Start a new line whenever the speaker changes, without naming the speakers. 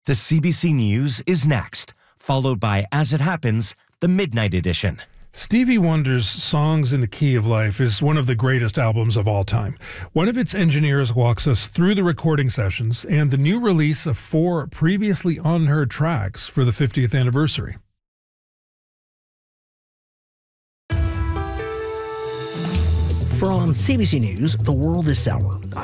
The CBC News is next, followed by As It Happens, the Midnight Edition.
Stevie Wonder's Songs in the Key of Life is one of the greatest albums of all time. One of its engineers walks us through the recording sessions and the new release of 4 previously unheard tracks for the 50th anniversary.
From CBC News, The World is Sour.